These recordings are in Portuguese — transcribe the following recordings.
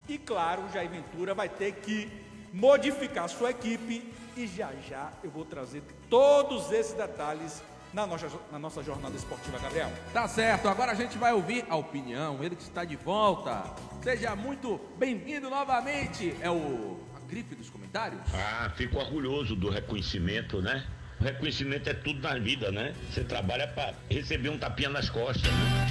E claro, o Jair Ventura vai ter que modificar sua equipe e já eu vou trazer todos esses detalhes na nossa jornada esportiva, Gabriel. Tá certo, agora a gente vai ouvir a opinião, ele que está de volta. Seja muito bem-vindo novamente. É a grife dos comentários? Fico orgulhoso do reconhecimento, né? O reconhecimento é tudo na vida, né? Você trabalha para receber um tapinha nas costas, né?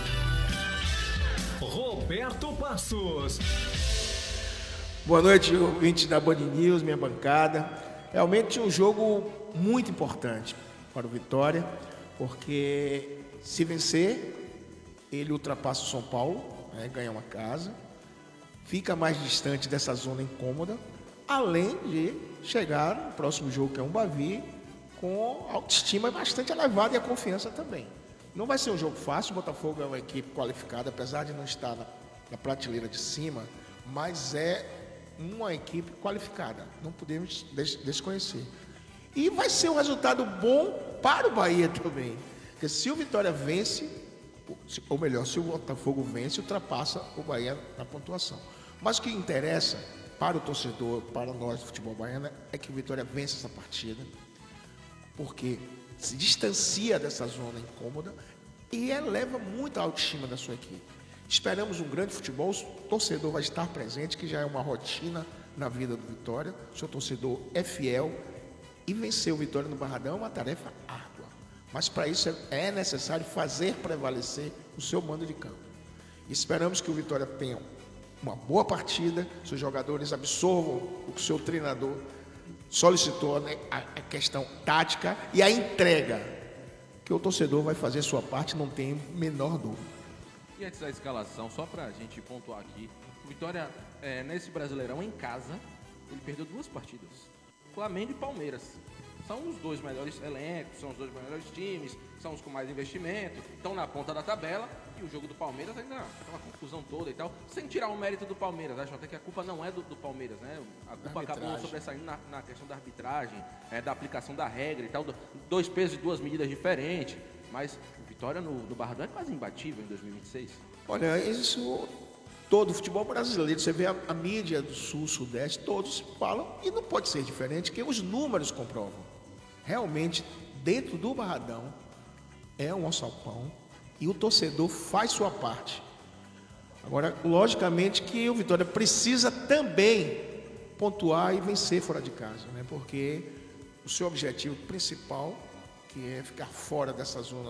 Roberto Passos. Boa noite, ouvintes da Band News, minha bancada. Realmente um jogo muito importante para o Vitória, porque se vencer, ele ultrapassa o São Paulo, né, ganha uma casa, fica mais distante dessa zona incômoda, além de chegar no próximo jogo, que é um Bavi, com autoestima bastante elevada e a confiança também. Não vai ser um jogo fácil, o Botafogo é uma equipe qualificada, apesar de não estar na prateleira de cima, mas é uma equipe qualificada, não podemos desconhecer. E vai ser um resultado bom para o Bahia também, porque se o Vitória vence, ou melhor, se o Botafogo vence, ultrapassa o Bahia na pontuação. Mas o que interessa para o torcedor, para nós do futebol baiano, é que o Vitória vença essa partida, porque se distancia dessa zona incômoda e eleva muito a autoestima da sua equipe. Esperamos um grande futebol, o torcedor vai estar presente, que já é uma rotina na vida do Vitória. O seu torcedor é fiel e vencer o Vitória no Barradão é uma tarefa árdua. Mas para isso é necessário fazer prevalecer o seu mando de campo. E esperamos que o Vitória tenha uma boa partida, seus jogadores absorvam o que o seu treinador solicitou, né, a questão tática e a entrega, que o torcedor vai fazer sua parte, não tem menor dúvida. E antes da escalação, só pra gente pontuar aqui, o Vitória, nesse Brasileirão em casa, ele perdeu 2 partidas. Flamengo e Palmeiras. São os 2 melhores elencos, são os 2 melhores times, são os com mais investimento, estão na ponta da tabela, e o jogo do Palmeiras ainda aquela confusão toda e tal, sem tirar o mérito do Palmeiras, acham até que a culpa não é do Palmeiras, né? A culpa acabou sobressaindo na questão da arbitragem, da aplicação da regra e tal, 2 pesos e 2 medidas diferentes, mas o Vitória no Barradão é quase imbatível em 2026. Olha, isso todo o futebol brasileiro, você vê a mídia do Sul, Sudeste, todos falam, e não pode ser diferente, que os números comprovam. Realmente, dentro do Barradão, é um alçapão e o torcedor faz sua parte. Agora, logicamente que o Vitória precisa também pontuar e vencer fora de casa, né? Porque o seu objetivo principal, que é ficar fora dessa zona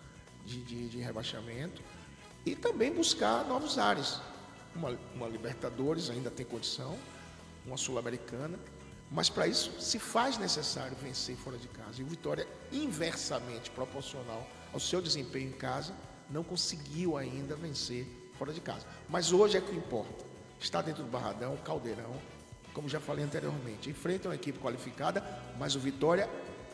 de rebaixamento, e também buscar novos ares. Uma Libertadores ainda tem condição, uma Sul-Americana, mas para isso se faz necessário vencer fora de casa. E o Vitória, inversamente proporcional ao seu desempenho em casa, não conseguiu ainda vencer fora de casa. Mas hoje é que importa. Está dentro do Barradão, Caldeirão, como já falei anteriormente. Enfrenta uma equipe qualificada, mas o Vitória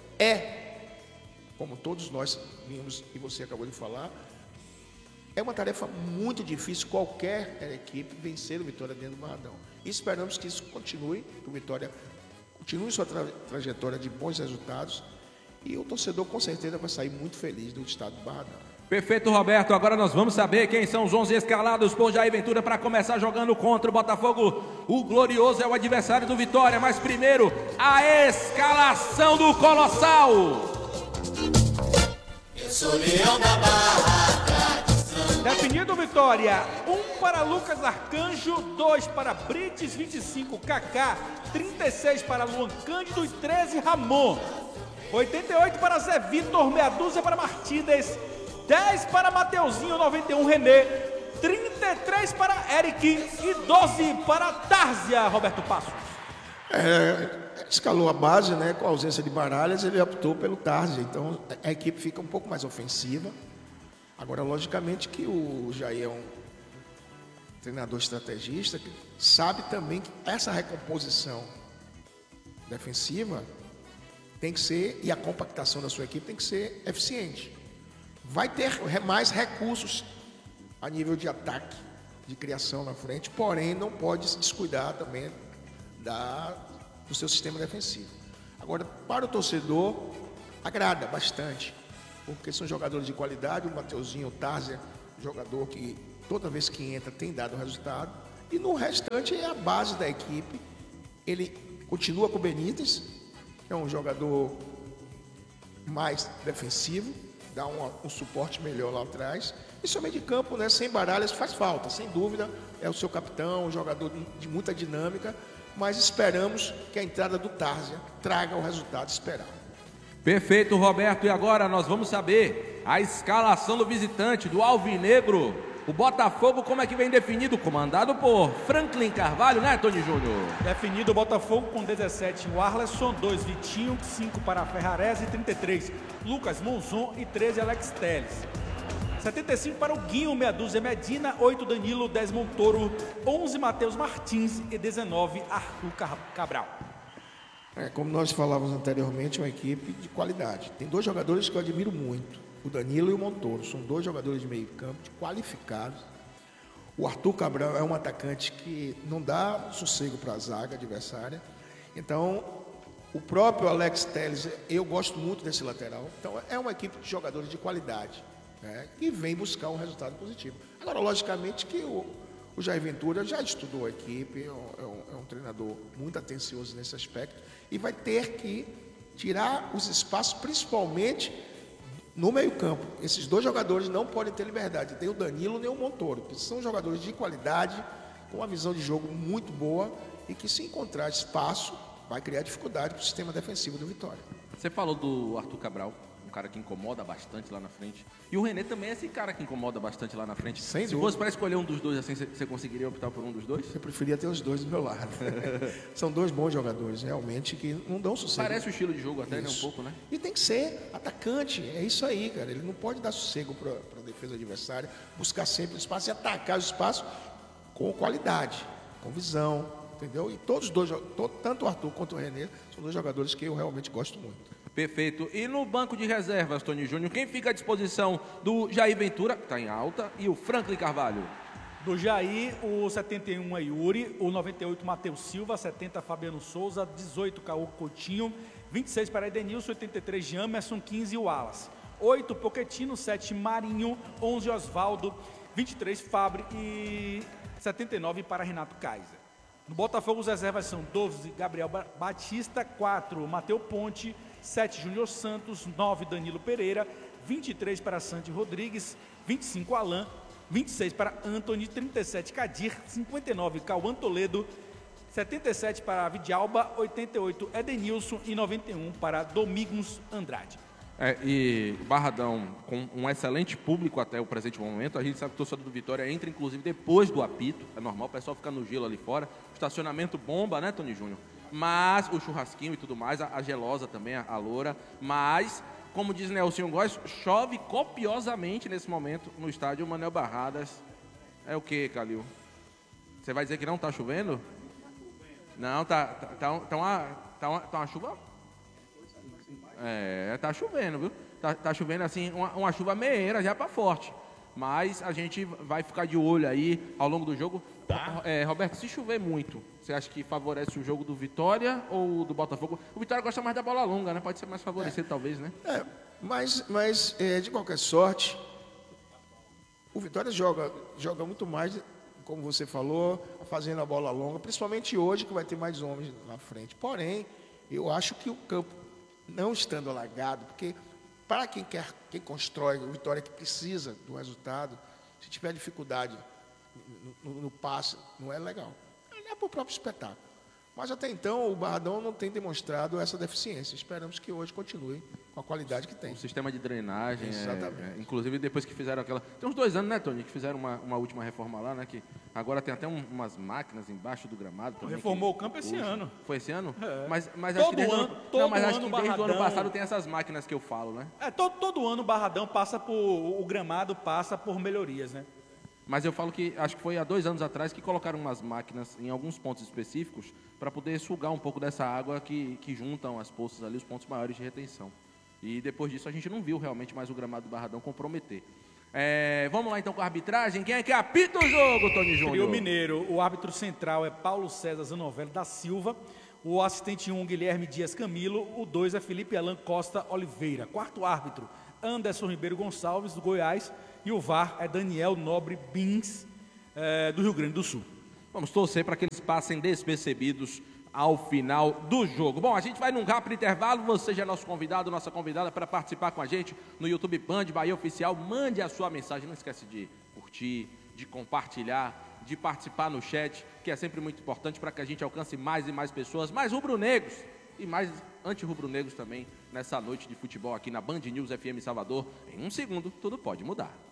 como todos nós vimos e você acabou de falar, é uma tarefa muito difícil qualquer equipe vencer o Vitória dentro do Barradão. E esperamos que isso continue, que o Vitória continue sua trajetória de bons resultados e o torcedor com certeza vai sair muito feliz do estado do Barradão. Perfeito, Roberto. Agora nós vamos saber quem são os 11 escalados por Jair Ventura para começar jogando contra o Botafogo. O Glorioso é o adversário do Vitória, mas primeiro a escalação do Colossal. Eu sou Leão da Barra. Definido Vitória, 1 para Lucas Arcanjo, 2 para Brites, 25 Kaká, 36 para Luan Cândido e 13 Ramon, 88 para Zé Vitor, meia dúzia para Martínez, 10 para Mateuzinho, 91 Renê, 33 para Eric e 12 para Tárzia, Roberto Passos. Escalou a base, né, com a ausência de Baralhas, ele optou pelo Tárzia, então a equipe fica um pouco mais ofensiva. Agora, logicamente que o Jair é um treinador estrategista que sabe também que essa recomposição defensiva tem que ser, e a compactação da sua equipe tem que ser eficiente. Vai ter mais recursos a nível de ataque, de criação na frente, porém não pode se descuidar também do seu sistema defensivo. Agora, para o torcedor, agrada bastante, porque são jogadores de qualidade. O Mateuzinho, o Tárzia, jogador que toda vez que entra tem dado resultado, E no restante é a base da equipe. Ele continua com o Benítez, que é um jogador mais defensivo, dá um suporte melhor lá atrás. E seu meio de campo, né, sem Baralhas, faz falta, sem dúvida. É o seu capitão, um jogador de muita dinâmica. Mas esperamos que a entrada do Tárzia traga o resultado esperado. Perfeito, Roberto. E agora nós vamos saber a escalação do visitante, do Alvinegro. O Botafogo, como é que vem definido? Comandado por Franklin Carvalho, né, Tony Júnior? Definido o Botafogo com 17, o Arleson, 2, Vitinho, 5 para Ferrarese, 33, Lucas Monzon e 13, Alex Telles. 75 para o Guinho, meia dúzia Medina, 8 Danilo, 10 Montoro, 11 Matheus Martins e 19 Arthur Cabral. Como nós falávamos anteriormente, é uma equipe de qualidade. Tem 2 jogadores que eu admiro muito, o Danilo e o Montoro. São 2 jogadores de meio campo qualificados. O Arthur Cabral é um atacante que não dá sossego para a zaga adversária. Então, o próprio Alex Telles, eu gosto muito desse lateral. Então, é uma equipe de jogadores de qualidade, né, e vem buscar um resultado positivo. Agora, logicamente que o Jair Ventura já estudou a equipe, é um treinador muito atencioso nesse aspecto e vai ter que tirar os espaços, principalmente no meio-campo. Esses 2 jogadores não podem ter liberdade, nem o Danilo nem o Montoro, que são jogadores de qualidade, com uma visão de jogo muito boa e que, se encontrar espaço, vai criar dificuldade para o sistema defensivo do Vitória. Você falou do Arthur Cabral, um cara que incomoda bastante lá na frente. E o René também é esse cara que incomoda bastante lá na frente. Sem Se dúvida. fosse para escolher um dos dois, assim, você conseguiria optar por um dos dois? Eu preferia ter os 2 do meu lado. São 2 bons jogadores, realmente, que não dão sossego. Parece o estilo de jogo até, né? Um pouco, né? E tem que ser atacante, é isso aí, cara. Ele não pode dar sossego para a defesa adversária, buscar sempre o espaço e atacar o espaço com qualidade, com visão, entendeu? E todos os 2, tanto o Arthur quanto o René, são 2 jogadores que eu realmente gosto muito. Perfeito. E no banco de reservas, Tony Júnior, quem fica à disposição do Jair Ventura, que está em alta, e o Franklin Carvalho? Do Jair, o 71 é Yuri, o 98 Matheus Silva, 70 Fabiano Souza, 18 Caô Coutinho, 26 para Edenilson, 83 Jamerson, 15 Wallace, 8 Pochettino, 7 Marinho, 11 Osvaldo, 23 Fabre e 79 para Renato Kaiser. No Botafogo, as reservas são 12 Gabriel Batista, 4 Mateu Ponte, 7 Júnior Santos, 9 Danilo Pereira, 23 para Santi Rodrigues, 25 Alain, 26 para Antony, 37 Cadir, 59 Cauã Toledo, 77 para Vidalba, 88 Edenilson e 91 para Domingos Andrade. E Barradão, com um excelente público até o presente momento, a gente sabe que o torcedor do Vitória entra, inclusive, depois do apito, é normal, o pessoal fica no gelo ali fora, o estacionamento bomba, né, Tony Júnior? Mas o churrasquinho e tudo mais, a gelosa também, a loura, mas, como diz Nelson Góes, chove copiosamente nesse momento no estádio Manuel Barradas. É o que, Calil? Você vai dizer que não está chovendo? Não, tá uma chuva... tá chovendo, viu? Tá chovendo assim, uma chuva meieira já para forte. Mas a gente vai ficar de olho aí ao longo do jogo. Tá. Roberto, se chover muito, você acha que favorece o jogo do Vitória ou do Botafogo? O Vitória gosta mais da bola longa, né? Pode ser mais favorecido, talvez, né? Mas de qualquer sorte, o Vitória joga muito mais, como você falou, fazendo a bola longa, principalmente hoje, que vai ter mais homens na frente. Porém, eu acho que o campo, não estando alagado, porque para quem constrói, o Vitória que precisa do resultado, se tiver dificuldade no passe, não é legal. É para o próprio espetáculo. Mas até então o Barradão não tem demonstrado essa deficiência. Esperamos que hoje continue com a qualidade que tem. O sistema de drenagem, exatamente. Inclusive depois que fizeram aquela... Tem uns 2 anos, né, Tony, que fizeram uma última reforma lá, né, que agora tem até umas máquinas embaixo do gramado. Também, reformou o campo esse ano. Foi esse ano? Mas todo acho que desde ano, todo mas ano acho que Barradão... desde o ano passado tem essas máquinas que eu falo, né? Todo ano o Barradão passa por... O gramado passa por melhorias, né? Mas eu falo que, acho que foi há 2 anos atrás que colocaram umas máquinas em alguns pontos específicos para poder sugar um pouco dessa água que juntam as poças ali, os pontos maiores de retenção. E depois disso a gente não viu realmente mais o gramado do Barradão comprometer. Vamos lá então com a arbitragem. Quem é que apita o jogo, Tony Júnior? Trio Mineiro. O árbitro central é Paulo César Zanovello da Silva. O assistente 1, Guilherme Dias Camilo. O 2 é Felipe Alan Costa Oliveira. Quarto árbitro, Anderson Ribeiro Gonçalves, do Goiás. E o VAR é Daniel Nobre Bins, do Rio Grande do Sul. Vamos torcer para que eles passem despercebidos ao final do jogo. Bom, a gente vai num rápido intervalo. Você já é nosso convidado, nossa convidada para participar com a gente no YouTube Band Bahia Oficial. Mande a sua mensagem. Não esquece de curtir, de compartilhar, de participar no chat, que é sempre muito importante para que a gente alcance mais e mais pessoas, mais rubro-negros e mais anti-rubro-negros também nessa noite de futebol aqui na Band News FM Salvador. Em um segundo, tudo pode mudar.